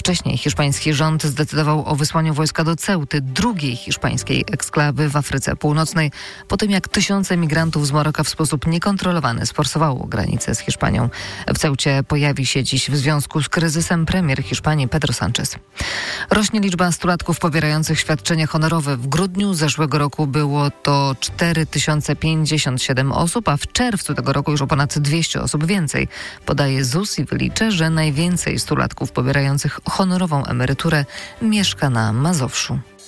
wcześniej hiszpański rząd zdecydował o wysłaniu wojska do Ceuty, drugiej hiszpańskiej eksklawy w Afryce Północnej, po tym jak tysiące migrantów z Maroka w sposób niekontrolowany sforsowało granicę z Hiszpanią. W Ceucie pojawi się dziś w związku z kryzysem premier Hiszpanii Pedro Sánchez. Rośnie liczba stulatków pobierających świadczenie honorowe. W grudniu zeszłego roku było to 4057 osób, a w czerwcu tego roku już o ponad 200 osób więcej. Podaje ZUS i wylicza, że najwięcej stulatków pobierających honorową emeryturę mieszka na Mazowszu.